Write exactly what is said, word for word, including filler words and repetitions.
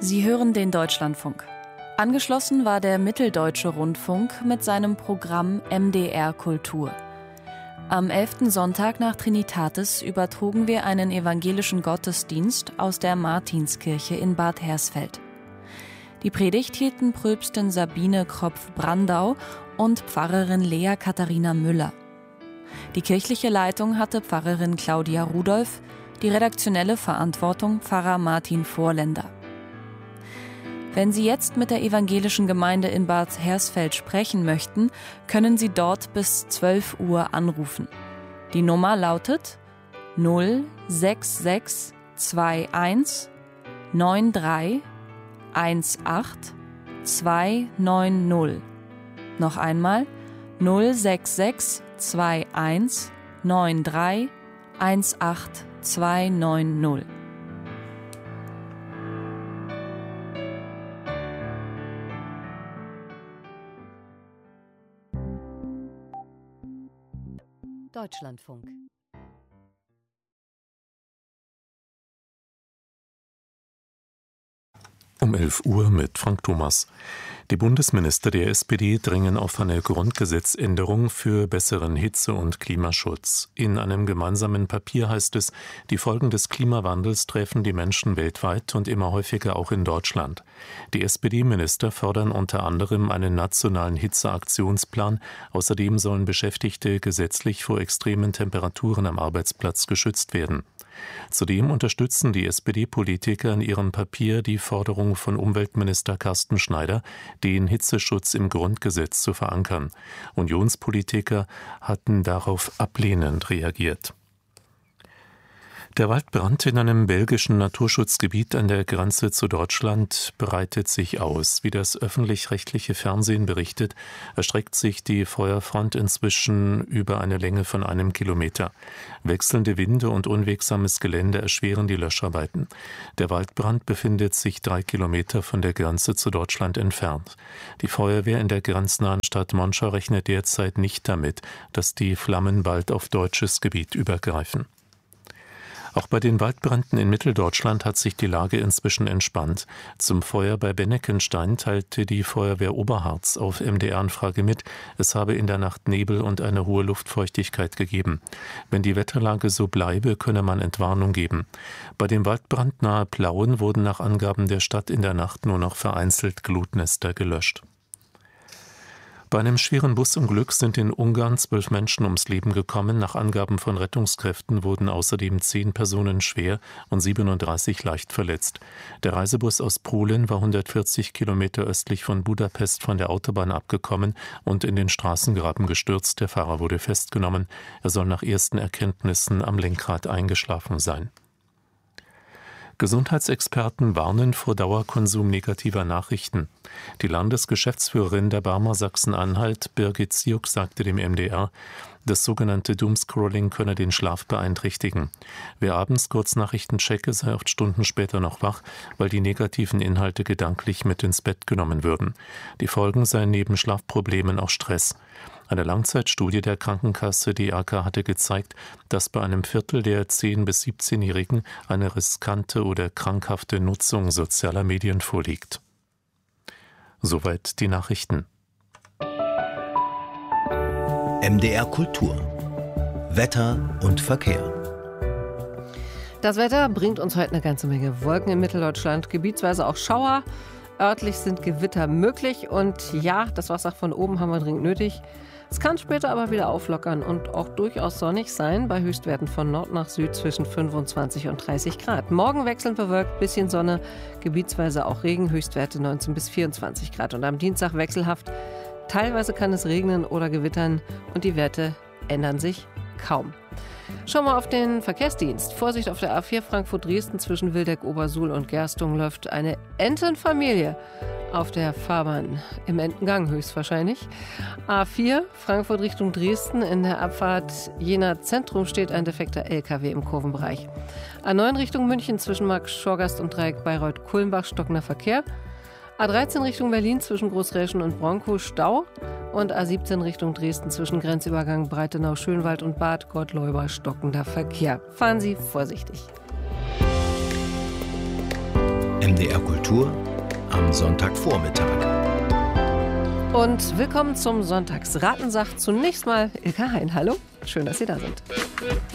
Sie hören den Deutschlandfunk. Angeschlossen war der Mitteldeutsche Rundfunk mit seinem Programm M D R Kultur. Am elften Sonntag nach Trinitatis übertrugen wir einen evangelischen Gottesdienst aus der Martinskirche in Bad Hersfeld. Die Predigt hielten Pröpstin Sabine Kropf-Brandau und Pfarrerin Lea Katharina Müller. Die kirchliche Leitung hatte Pfarrerin Claudia Rudolph, die redaktionelle Verantwortung Pfarrer Martin Vorländer. Wenn Sie jetzt mit der evangelischen Gemeinde in Bad Hersfeld sprechen möchten, können Sie dort bis zwölf Uhr anrufen. Die Nummer lautet null sechs sechs zwei eins neun drei eins acht zwei neun null. Noch einmal null sechs sechs zwei eins neun drei eins acht zwei neun null. Deutschlandfunk. Um elf Uhr mit Frank Thomas. Die Bundesminister der S P D dringen auf eine Grundgesetzänderung für besseren Hitze- und Klimaschutz. In einem gemeinsamen Papier heißt es, die Folgen des Klimawandels treffen die Menschen weltweit und immer häufiger auch in Deutschland. Die S P D-Minister fordern unter anderem einen nationalen Hitzeaktionsplan. Außerdem sollen Beschäftigte gesetzlich vor extremen Temperaturen am Arbeitsplatz geschützt werden. Zudem unterstützen die S P D-Politiker in ihrem Papier die Forderung von Umweltminister Carsten Schneider, den Hitzeschutz im Grundgesetz zu verankern. Unionspolitiker hatten darauf ablehnend reagiert. Der Waldbrand in einem belgischen Naturschutzgebiet an der Grenze zu Deutschland breitet sich aus. Wie das öffentlich-rechtliche Fernsehen berichtet, erstreckt sich die Feuerfront inzwischen über eine Länge von einem Kilometer. Wechselnde Winde und unwegsames Gelände erschweren die Löscharbeiten. Der Waldbrand befindet sich drei Kilometer von der Grenze zu Deutschland entfernt. Die Feuerwehr in der grenznahen Stadt Monschau rechnet derzeit nicht damit, dass die Flammen bald auf deutsches Gebiet übergreifen. Auch bei den Waldbränden in Mitteldeutschland hat sich die Lage inzwischen entspannt. Zum Feuer bei Benneckenstein teilte die Feuerwehr Oberharz auf M D R-Anfrage mit, es habe in der Nacht Nebel und eine hohe Luftfeuchtigkeit gegeben. Wenn die Wetterlage so bleibe, könne man Entwarnung geben. Bei dem Waldbrand nahe Plauen wurden nach Angaben der Stadt in der Nacht nur noch vereinzelt Glutnester gelöscht. Bei einem schweren Busunglück sind in Ungarn zwölf Menschen ums Leben gekommen. Nach Angaben von Rettungskräften wurden außerdem zehn Personen schwer und siebenunddreißig leicht verletzt. Der Reisebus aus Polen war hundertvierzig Kilometer östlich von Budapest von der Autobahn abgekommen und in den Straßengraben gestürzt. Der Fahrer wurde festgenommen. Er soll nach ersten Erkenntnissen am Lenkrad eingeschlafen sein. Gesundheitsexperten warnen vor Dauerkonsum negativer Nachrichten. Die Landesgeschäftsführerin der Barmer Sachsen-Anhalt, Birgit Ziuk, sagte dem M D R, das sogenannte Doomscrolling könne den Schlaf beeinträchtigen. Wer abends Kurznachrichten checke, sei oft Stunden später noch wach, weil die negativen Inhalte gedanklich mit ins Bett genommen würden. Die Folgen seien neben Schlafproblemen auch Stress. Eine Langzeitstudie der Krankenkasse D A K hatte gezeigt, dass bei einem Viertel der zehn- bis siebzehnjährigen eine riskante oder krankhafte Nutzung sozialer Medien vorliegt. Soweit die Nachrichten. M D R Kultur. Wetter und Verkehr. Das Wetter bringt uns heute eine ganze Menge Wolken in Mitteldeutschland, gebietsweise auch Schauer. Örtlich sind Gewitter möglich und ja, das Wasser von oben haben wir dringend nötig. Es kann später aber wieder auflockern und auch durchaus sonnig sein, bei Höchstwerten von Nord nach Süd zwischen fünfundzwanzig und dreißig Grad. Morgen wechselnd bewölkt, bisschen Sonne, gebietsweise auch Regen, Höchstwerte neunzehn bis vierundzwanzig Grad. Und am Dienstag wechselhaft, teilweise kann es regnen oder gewittern und die Werte ändern sich kaum. Schauen wir auf den Verkehrsdienst. Vorsicht auf der A vier Frankfurt-Dresden zwischen Wildeck, Obersuhl und Gerstung läuft eine Entenfamilie auf der Fahrbahn, im Entengang höchstwahrscheinlich. A vier Frankfurt Richtung Dresden, in der Abfahrt Jena Zentrum steht ein defekter L K W im Kurvenbereich. A neun Richtung München zwischen Markt Schorgast und Dreieck Bayreuth-Kulmbach stockender Verkehr. A dreizehn Richtung Berlin zwischen Großräschen und Bronkow Stau. Und A siebzehn Richtung Dresden zwischen Grenzübergang Breitenau-Schönwald und Bad Gottleuba stockender Verkehr. Fahren Sie vorsichtig. M M D R Kultur am Sonntagvormittag. Und willkommen zum Sonntagsratensach. Zunächst mal Ilka Hein. Hallo, schön, dass Sie da sind.